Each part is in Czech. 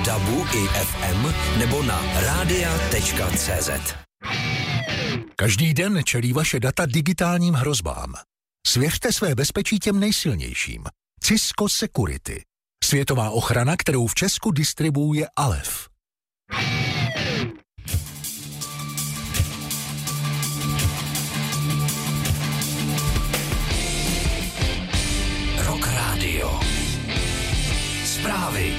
DABu i FM nebo na radia.cz. Každý den čelí vaše data digitálním hrozbám. Svěřte své bezpečí těm nejsilnějším. Cisco Security. Světová ochrana, kterou v Česku distribuuje Alef. Rock Radio. Zprávy.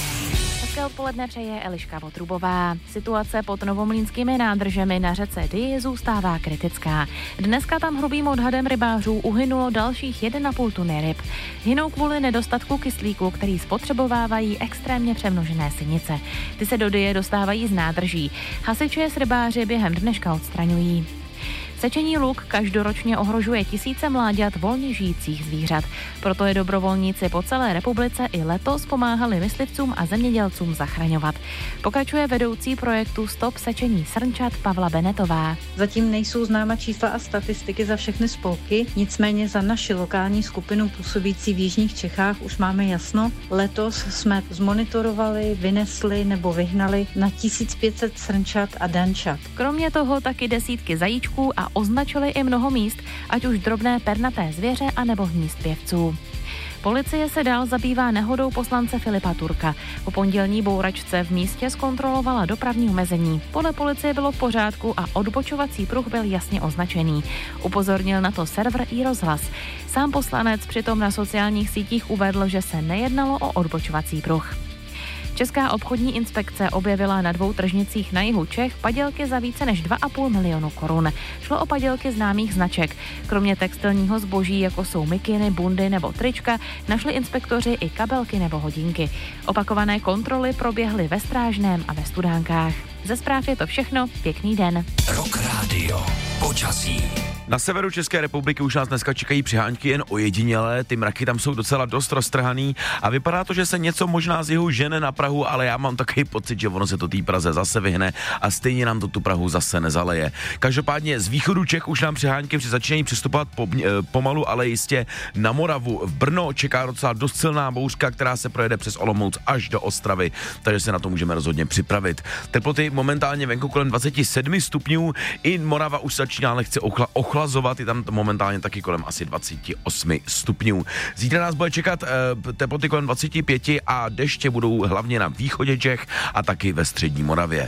Hezké odpoledne přeje Eliška Votrubová. Situace pod novomlýnskými nádržemi na řece Dyji zůstává kritická. Dneska tam hrubým odhadem rybářů uhynulo dalších 1,5 tuny ryb. Hynou kvůli nedostatku kyslíku, který spotřebovávají extrémně přemnožené sinice. Ty se do Dyje dostávají z nádrží. Hasiči je s rybáři během dneška odstraňují. Sečení luk každoročně ohrožuje tisíce mláďat volně žijících zvířat. Proto je dobrovolníci po celé republice i letos pomáhali myslivcům a zemědělcům zachraňovat. Pokračuje vedoucí projektu Stop sečení srnčat Pavla Benetová. Zatím nejsou známa čísla a statistiky za všechny spolky, nicméně za naši lokální skupinu působící v jižních Čechách už máme jasno. Letos jsme zmonitorovali, vynesli nebo vyhnali na 1500 srnčat a dančat. Kromě toho taky desítky zajíčků a označili i mnoho míst, ať už drobné pernaté zvěře anebo hnízd pěvců. Policie se dál zabývá nehodou poslance Filipa Turka. Po pondělní bouračce v místě zkontrolovala dopravní omezení. Podle policie bylo v pořádku a odbočovací pruh byl jasně označený. Upozornil na to server iRozhlas. Sám poslanec přitom na sociálních sítích uvedl, že se nejednalo o odbočovací pruh. Česká obchodní inspekce objevila na 2 tržnicích na jihu Čech padělky za více než 2,5 milionu korun. Šlo o padělky známých značek. Kromě textilního zboží, jako jsou mikiny, bundy nebo trička, našli inspektoři i kabelky nebo hodinky. Opakované kontroly proběhly ve Strážném a ve Studánkách. Ze zpráv je to všechno, pěkný den. Rock Radio. Počasí. Na severu České republiky už nás dneska čekají přiháňky jen ojedinělé, ty mraky tam jsou docela dost roztrhaný a vypadá to, že se něco možná z jihu žene na Prahu, ale já mám takový pocit, že ono se to té Praze zase vyhne a stejně nám to tu Prahu zase nezaleje. Každopádně z východu Čech už nám přiháňky začínají přistupovat pomalu, ale jistě na Moravu. V Brno čeká docela dost silná bouřka, která se projede přes Olomouc až do Ostravy, takže se na to můžeme rozhodně připravit. Teploty momentálně venku kolem 27 stupňů, i Morava už začíná lehce ochlazovat, je tam momentálně taky kolem asi 28 stupňů. Zítra nás bude čekat teploty kolem 25 a deště budou hlavně na východě Čech a taky ve střední Moravě.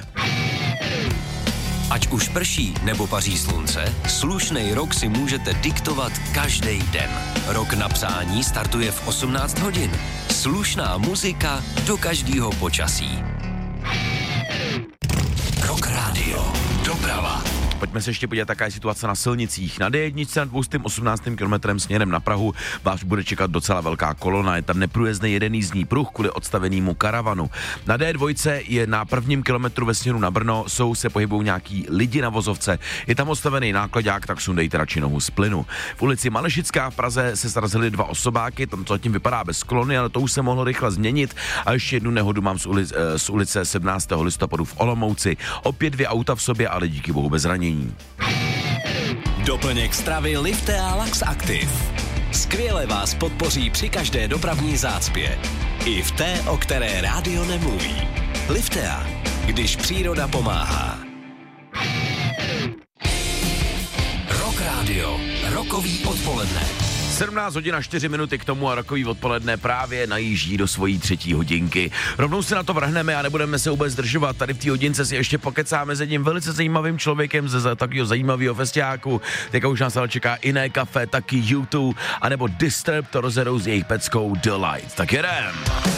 Ať už prší nebo paří slunce, slušnej rok si můžete diktovat každý den. Rok na psání startuje v 18 hodin. Slušná muzika do každého počasí. Rock Radio. Doprava. Pojďme se ještě podívat, jaká je situace na silnicích. Na D1 na 218. kilometrem směrem na Prahu vás bude čekat docela velká kolona. Je tam neprůjezdný jeden jízdní pruh kvůli odstavenému karavanu. Na D2 je na 1. kilometru ve směru na Brno, se pohybují nějaký lidi na vozovce. Je tam odstavený nákladák, tak sundejte radši nohu z plynu. V ulici Malešická v Praze se srazily 2 osobáky, tam to zatím vypadá bez kolony, ale to už se mohlo rychle změnit. A ještě jednu nehodu mám z ulice 17. listopadu v Olomouci. Opět 2 auta v sobě, ale díky bohu bez zranění. Doplněk stravy Liftea Lax Active. Skvěle vás podpoří při každé dopravní zácpě. I v té, o které rádio nemluví. Liftea, když příroda pomáhá. Rock Radio. Rokový odpoledne. 17 hodin a 4 minuty k tomu a rokový odpoledne právě najíždí do svojí 3. hodinky. Rovnou se na to vrhneme a nebudeme se vůbec zdržovat. Tady v té hodince si ještě pokecáme s jedním velice zajímavým člověkem ze takového zajímavého festiáku. Teďka už nás ale čeká Iné kafe, taky U2, anebo Disturbed, to rozjedou s jejich peckou The Light. Tak jedem!